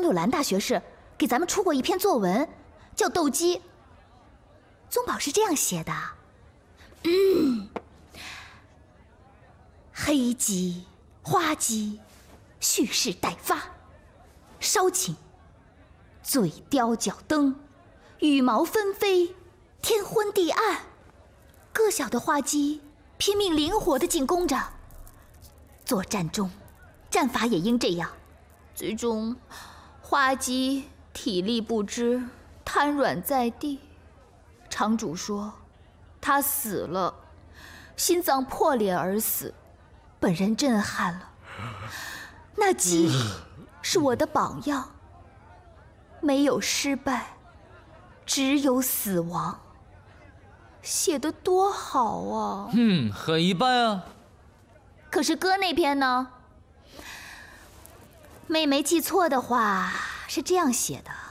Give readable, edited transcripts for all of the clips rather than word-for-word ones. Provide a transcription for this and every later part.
张六兰大学士给咱们出过一篇作文，叫《斗鸡》。宗保是这样写的：黑鸡、花鸡，蓄势待发，稍寝，嘴叼脚蹬，羽毛纷飞，天昏地暗。个小的花鸡拼命灵活地进攻着。作战中，战法也应这样。最终，花鸡体力不支，瘫软在地。场主说，他死了，心脏破裂而死。本人震撼了。那鸡是我的榜样，没有失败，只有死亡。写得多好啊！ 很一般啊。 可是哥那篇呢？妹没记错的话，是这样写的：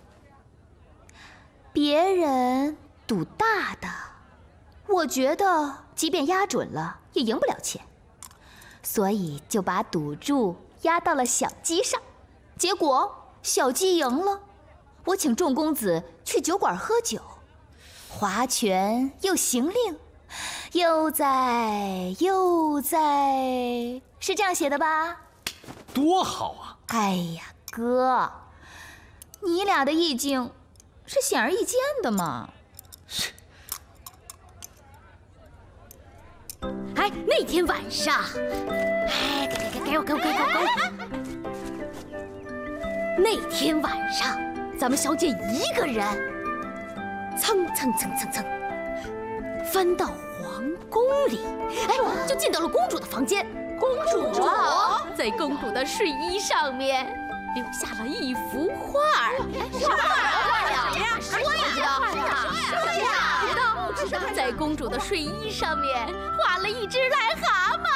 别人赌大的，我觉得即便压准了，也赢不了钱，所以就把赌注压到了小鸡上。结果小鸡赢了，我请众公子去酒馆喝酒，划拳又行令，又在，是这样写的吧？ 多好啊！ 哎呀，哥，你俩的意境是显而易见的嘛。 哎，那天晚上，给我！那天晚上，咱们小姐一个人，蹭，翻到皇宫里，就进到了公主的房间。公主在公主的睡衣上面留下了一幅画。什么画呀？在公主的睡衣上面画了一只癞蛤蟆。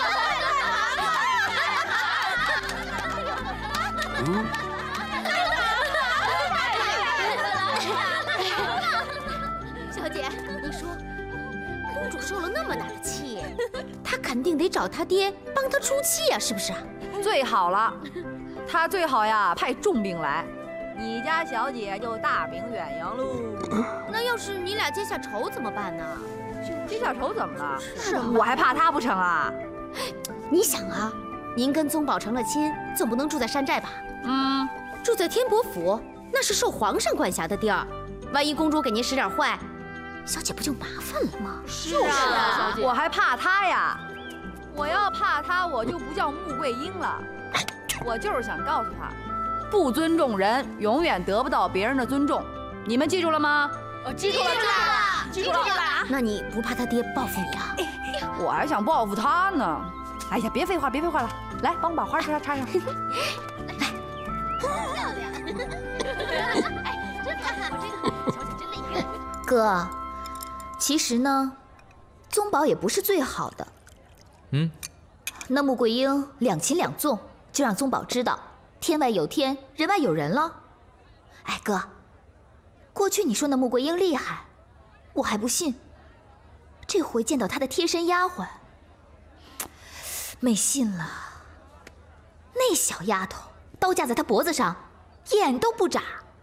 小姐，你说，公主受了那么大的气，她肯定得找她爹帮她出气呀，是不是？ 最好了，她最好呀派重兵来，你家小姐就大兵远扬喽。 那要是你俩结下仇怎么办呢？ 结下仇怎么了？ 是啊， 我还怕她不成啊？ 你想啊，您跟宗保成了亲，总不能住在山寨吧？住在天伯府，那是受皇上管辖的地儿。万一公主给您使点坏，小姐不就麻烦了吗？ 是啊，我还怕她呀。我要怕她，我就不叫穆桂英了。我就是想告诉她，不尊重人，永远得不到别人的尊重。你们记住了吗？ 记住了。那你不怕他爹报复你啊？ 我还想报复他呢。哎呀，别废话了，来，帮我把花插上。 来，漂亮！哎，真好，这个小姐真厉害。 哥，其实呢，宗保也不是最好的。那穆桂英两擒两纵，就让宗保知道天外有天，人外有人了。哎，哥，过去你说那穆桂英厉害，我还不信。这回见到她的贴身丫鬟，没信了。那小丫头刀架在她脖子上，眼都不眨。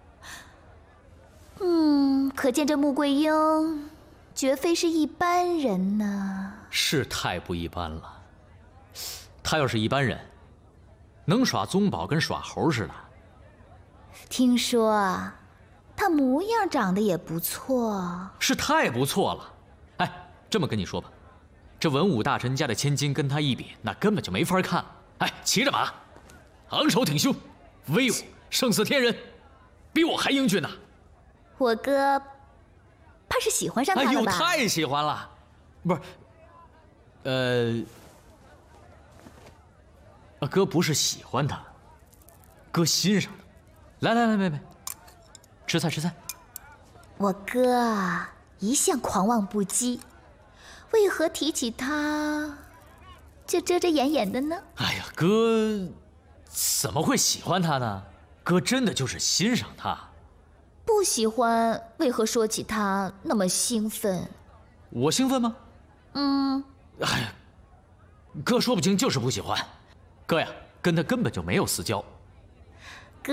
可见这穆桂英绝非是一般人呢。 是太不一般了。她要是一般人，能耍宗保跟耍猴似的。 听说啊，她模样长得也不错。 是太不错了。哎，这么跟你说吧，这文武大臣家的千金跟她一比，那根本就没法看。哎，骑着马，昂首挺胸，威武胜似天人，比我还英俊呢。 我哥怕是喜欢上她了吧？ 哎呦，太喜欢了。不是，哥不是喜欢她，哥欣赏她。来，妹妹，吃菜。 我哥啊，一向狂妄不羁，为何提起她就遮遮掩掩的呢？ 哎呀，哥怎么会喜欢她呢？哥真的就是欣赏她。 不喜欢，为何说起她那么兴奋？ 我兴奋吗？哎呀，哥说不清就是不喜欢。哥呀，跟她根本就没有私交，